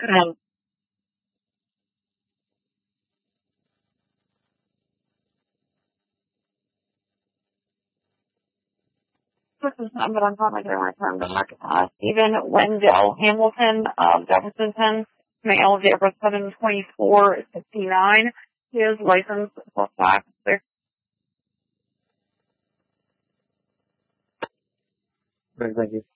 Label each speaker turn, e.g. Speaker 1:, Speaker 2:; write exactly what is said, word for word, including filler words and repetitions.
Speaker 1: Um, this is time, but I'm probably going to return to Mark. Uh, Stephen Wendell Hamilton of Jefferson, male, date of birth seven twenty-four fifty-nine. His license plus five. There.
Speaker 2: Great, thank you.